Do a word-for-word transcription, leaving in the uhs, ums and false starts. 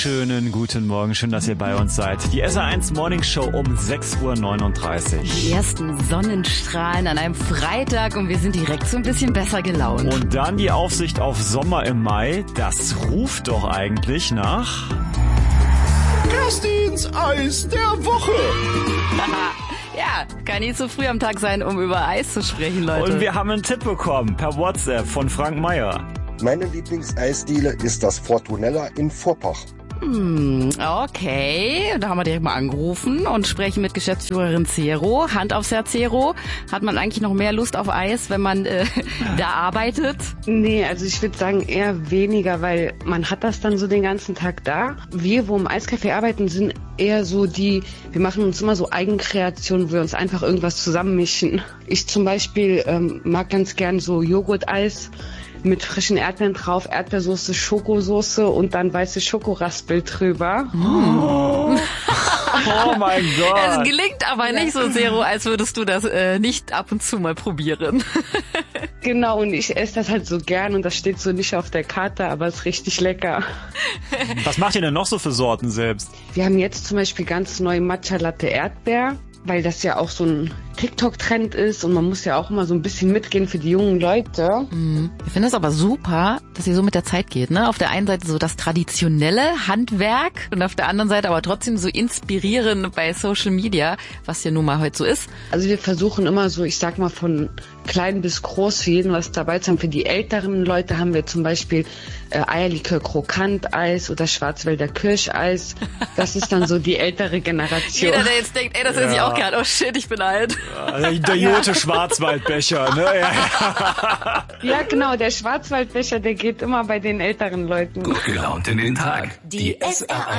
wunderschönen guten Morgen. Schön, dass ihr bei uns seid. Die S R eins Morning Show um sechs Uhr neununddreißig. Die ersten Sonnenstrahlen an einem Freitag und wir sind direkt so ein bisschen besser gelaunt. Und dann die Aufsicht auf Sommer im Mai. Das ruft doch eigentlich nach... Kerstins Eis der Woche. Ja, kann nie zu früh am Tag sein, um über Eis zu sprechen, Leute. Und wir haben einen Tipp bekommen per WhatsApp von Frank Meyer. Meine Lieblingseisdiele ist das Fortunella in Vorpach. Hm, okay, da haben wir direkt mal angerufen und sprechen mit Geschäftsführerin Zero. Hand aufs Herz, Zero. Hat man eigentlich noch mehr Lust auf Eis, wenn man äh, da arbeitet? Nee, also ich würde sagen eher weniger, weil man hat das dann so den ganzen Tag da. Wir, wo im Eiscafé arbeiten, sind eher so die, wir machen uns immer so Eigenkreationen, wo wir uns einfach irgendwas zusammenmischen. Ich zum Beispiel ähm, mag ganz gern so Joghurt-Eis mit frischen Erdbeeren drauf, Erdbeersoße, Schokosoße und dann weiße Schokoraspel drüber. Oh, oh mein Gott. Es gelingt aber nicht so, Zero, als würdest du das äh, nicht ab und zu mal probieren. Genau, und ich esse das halt so gern und das steht so nicht auf der Karte, aber es ist richtig lecker. Was macht ihr denn noch so für Sorten selbst? Wir haben jetzt zum Beispiel ganz neu Matcha Latte Erdbeer, weil das ja auch so ein TikTok-Trend ist und man muss ja auch immer so ein bisschen mitgehen für die jungen Leute. Mhm. Ich finde es aber super, dass ihr so mit der Zeit geht, ne? Auf der einen Seite so das traditionelle Handwerk und auf der anderen Seite aber trotzdem so inspirierend bei Social Media, was ja nun mal heute so ist. Also wir versuchen immer so, ich sag mal von klein bis groß für jeden was dabei zu haben. Für die älteren Leute haben wir zum Beispiel äh, Eierlikör Krokant-Eis oder Schwarzwälder Kirscheis. Das ist dann so die ältere Generation. Jeder, der jetzt denkt, ey, das Ja. esse ich auch gern. Oh shit, ich bin alt. Also der Jote Schwarzwaldbecher, ne? Ja. Ja, genau, der Schwarzwaldbecher, der geht immer bei den älteren Leuten. Gut gelaunt in den Tag. Die S R eins